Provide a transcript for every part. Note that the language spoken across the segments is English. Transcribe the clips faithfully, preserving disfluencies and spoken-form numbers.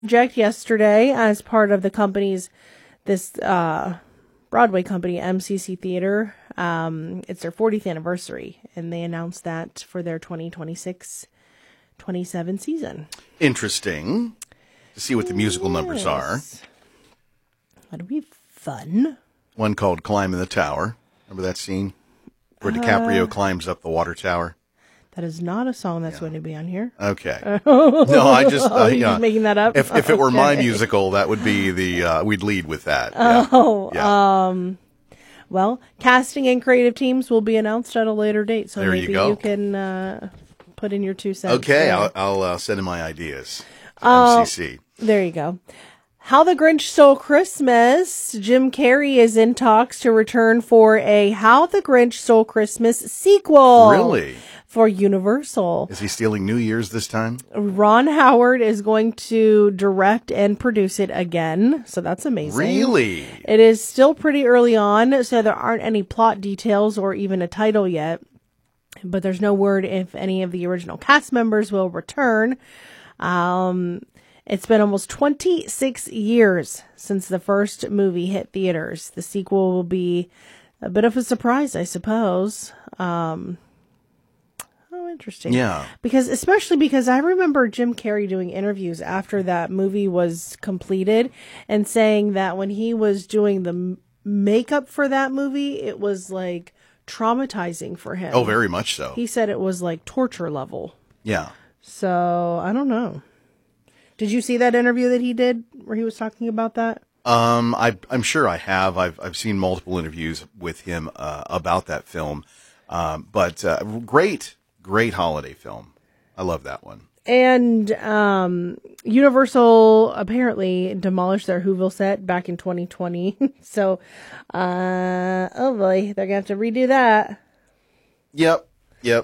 Project yesterday as part of the company's, this uh, Broadway company, M C C Theater. Um, it's their fortieth anniversary, and they announced that for their twenty twenty-six twenty-seven season. Interesting to see what the musical yes. numbers are. That'll be fun. One called Climb in the Tower. Remember that scene where DiCaprio uh, climbs up the water tower? That is not a song that's yeah. going to be on here. Okay. No, I just, uh, You're yeah. just making that up? If, if it were okay. my musical, that would be the, uh, we'd lead with that. Oh, yeah. um, well, casting and creative teams will be announced at a later date. So there maybe you, go. you can uh, put in your two cents. Okay, there. I'll, I'll uh, send in my ideas. Uh, M C C. There you go. How the Grinch Stole Christmas. Jim Carrey is in talks to return for a How the Grinch Stole Christmas sequel. Really? For Universal. Is he stealing New Year's this time? Ron Howard is going to direct and produce it again. So that's amazing. Really? It is still pretty early on, so there aren't any plot details or even a title yet. But there's no word if any of the original cast members will return. Um... It's been almost twenty-six years since the first movie hit theaters. The sequel will be a bit of a surprise, I suppose. Um, oh, interesting. Yeah. Because, especially because I remember Jim Carrey doing interviews after that movie was completed and saying that when he was doing the m- makeup for that movie, it was like traumatizing for him. Oh, very much so. He said it was like torture level. Yeah. So, I don't know. Did you see that interview that he did where he was talking about that? Um, I, I'm sure I have. I've I've seen multiple interviews with him uh, about that film. Um, but uh, great, great holiday film. I love that one. And um, Universal apparently demolished their Whoville set back in twenty twenty. so, uh, oh boy, they're going to have to redo that. Yep, yep.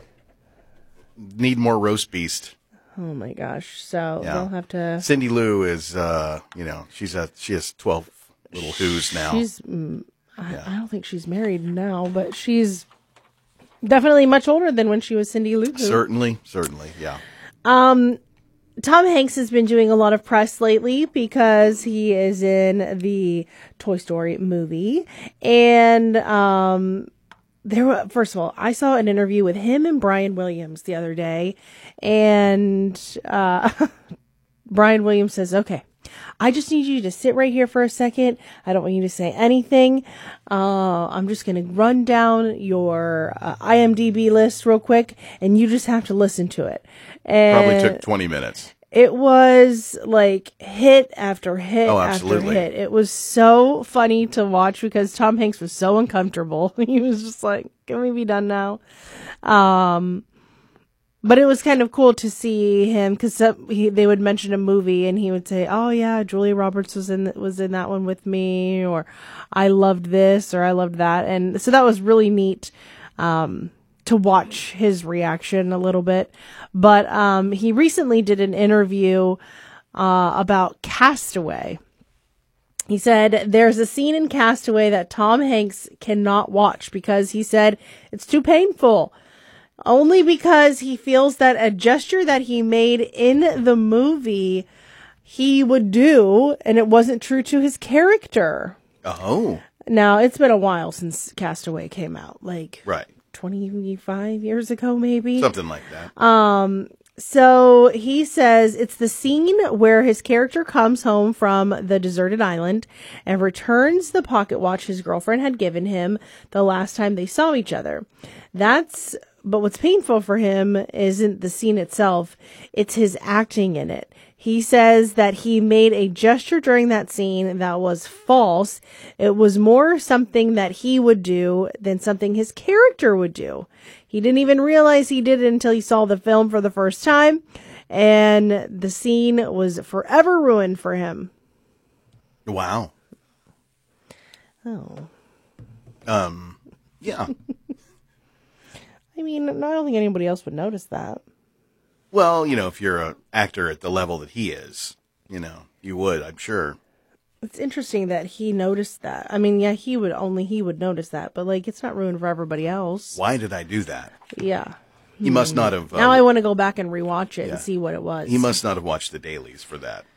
Need more roast beast. Oh my gosh! So yeah. they'll have to. Cindy Lou is, uh, you know, she's a she has twelve little Who's now. She's, mm, I, yeah. I don't think she's married now, but she's definitely much older than when she was Cindy Lou. Certainly, certainly, yeah. Um, Tom Hanks has been doing a lot of press lately because he is in the Toy Story movie, and um. There were, first of all, I saw an interview with him and Brian Williams the other day, and uh, Brian Williams says, okay, I just need you to sit right here for a second. I don't want you to say anything. Uh, I'm just going to run down your uh, I M D B list real quick, and you just have to listen to it. And probably took twenty minutes. It was like hit after hit oh, after hit. It was so funny to watch because Tom Hanks was so uncomfortable. He was just like, can we be done now? Um, but it was kind of cool to see him because they would mention a movie and he would say, oh yeah, Julia Roberts was in, was in that one with me, or I loved this, or I loved that. And so that was really neat. Um, to watch his reaction a little bit. But um, he recently did an interview uh, about Castaway. He said, there's a scene in Castaway that Tom Hanks cannot watch because he said it's too painful. Only because he feels that a gesture that he made in the movie he would do, and it wasn't true to his character. Oh. Now, it's been a while since Castaway came out. Like, right. twenty-five years ago, maybe. Something like that. Um, so he says it's the scene where his character comes home from the deserted island and returns the pocket watch his girlfriend had given him the last time they saw each other. That's, but what's painful for him isn't the scene itself. It's his acting in it. He says that he made a gesture during that scene that was false. It was more something that he would do than something his character would do. He didn't even realize he did it until he saw the film for the first time, and the scene was forever ruined for him. Wow. Oh. Um, yeah. I mean, I don't think anybody else would notice that. Well, you know, if you're an actor at the level that he is, you know, you would, I'm sure. It's interesting that he noticed that. I mean, yeah, he would, only he would notice that, but like, it's not ruined for everybody else. Why did I do that? Yeah. He must not have. Uh, now I want to go back and rewatch it yeah. and see what it was. He must not have watched the dailies for that.